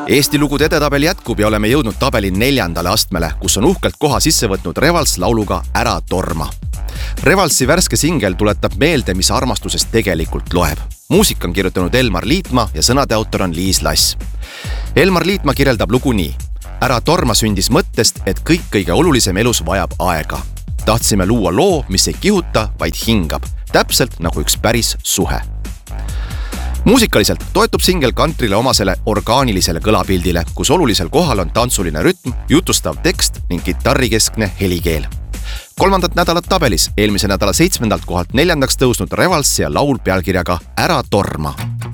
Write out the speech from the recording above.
Eesti lugude edetabel jätkub ja oleme jõudnud tabeli 4. astmele, kus on uhkelt koha sisse võtnud Revals lauluga Ära torma. Revalsi värske singel tuletab meelde, mis armastusest tegelikult loeb. Muusika on kirjutanud Elmar Liitmaa ja sõnade autor on Liis Lass. Elmar Liitmaa kirjeldab lugu nii. Ära torma sündis mõttest, et kõik kõige olulisem elus vajab aega. Tahtsime luua loo, mis ei kihuta, vaid hingab. Täpselt nagu üks päris suhe. Muusikaliselt toetub singel kantrile omasele orgaanilisele kõlapildile, kus olulisel kohal on tantsuline rütm, jutustav tekst ning kitarrikeskne helikeel. 3. nädalat tabelis eelmise nädala 7. kohalt 4. tõusnud Revals ja laul pealkirjaga Ära torma.